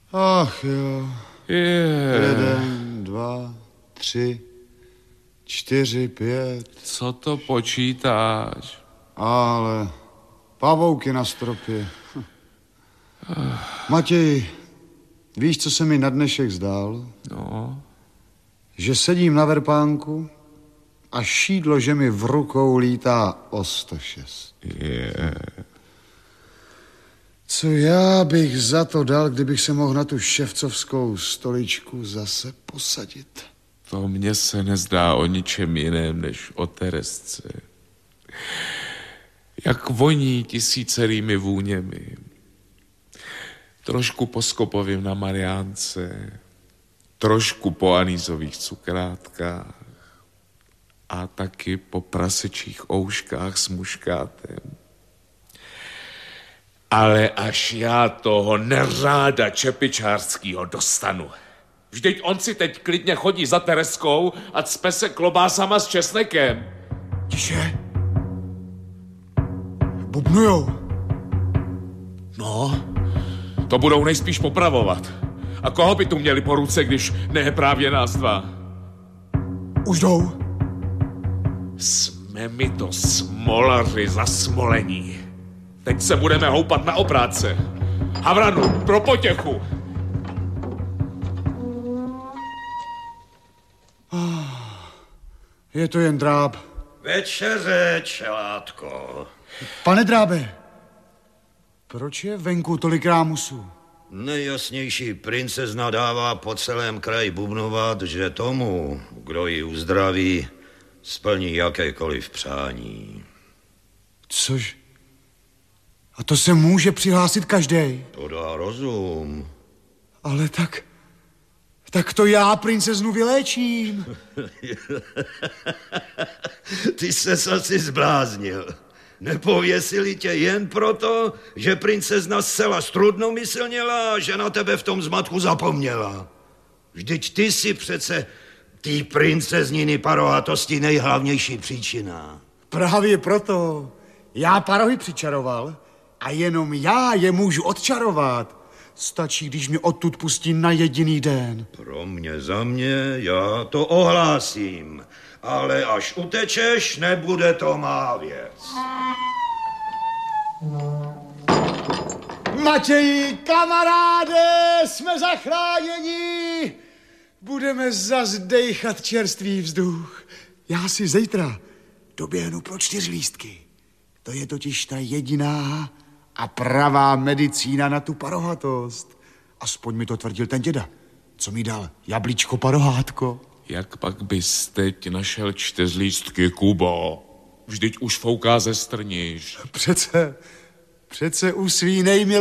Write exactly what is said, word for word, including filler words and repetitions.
Ach jo. Je. Jeden, dva, tři, čtyři, pět. Co to počítáš? Ale pavouky na stropě. Matěj, víš, co se mi na dnešek zdál? No. Že sedím na verpánku a šídlo, že mi v rukou lítá o sto šest. Je. Co já bych za to dal, kdybych se mohl na tu ševcovskou stoličku zase posadit? To mně se nezdá o ničem jiném, než o Teresce. Jak voní tisícerými vůněmi. Trošku po Skopovým na Mariánce, trošku po anýzových cukrátkách a taky po prasečích ouškách s muškátem. Ale až já toho neráda čepičářskýho dostanu. Vždyť on si teď klidně chodí za Tereskou a cpe se klobásama s česnekem. Tiše. Bubnujou. No, to budou nejspíš popravovat. A koho by tu měli po ruce, když ne právě nás dva? Už jdou. Jsme mi to smolaři zasmolení. Teď se budeme houpat na oprátce. Havranu, pro potěchu. Je to jen dráb. Večeře, čelátko. Pane drábe, proč je venku tolik rámusů? Nejjasnější princezna dává po celém kraji bubnovat, že tomu, kdo ji uzdraví, splní jakékoliv přání. Což? A to se může přihlásit každej. To dá rozum. Ale tak... Tak to já princeznu vyléčím. Ty ses asi zbláznil. Nepověsili tě jen proto, že princezna zcela strudnomyslněla a že na tebe v tom zmatku zapomněla. Vždyť ty si přece tý princezniny parohatosti nejhlavnější příčina. Právě proto. Já parohy přičaroval a jenom já je můžu odčarovat. Stačí, když mě odtud pustí na jediný den. Pro mě za mě, já to ohlásím. Ale až utečeš, nebude to má věc. Matěji, kamaráde, jsme zachráněni. Budeme zas dejchat čerstvý vzduch. Já si zítra doběhnu pro čtyřlístky. To je totiž ta jediná a pravá medicína na tu parohatost. Aspoň mi to tvrdil ten děda, co mi dal jablíčko parohátko. Jak pak bys teď našel čtyřlístky, Kubo? Vždyť už fouká ze strniš. Přece, přece u svý nejmilé